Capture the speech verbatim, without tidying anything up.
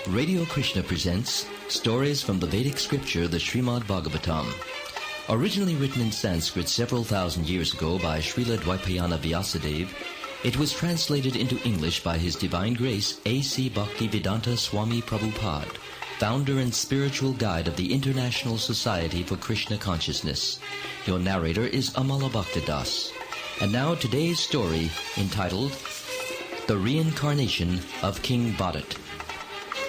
Radio Krishna presents stories from the Vedic scripture, the Srimad Bhagavatam. Originally written in Sanskrit several thousand years ago by Srila Dwaipayana Vyasadeva, it was translated into English by His Divine Grace A C Bhaktivedanta Swami Prabhupada, founder and spiritual guide of the International Society for Krishna Consciousness. Your narrator is Amala Bhaktidas. And now today's story, entitled The Reincarnation of King Bharat.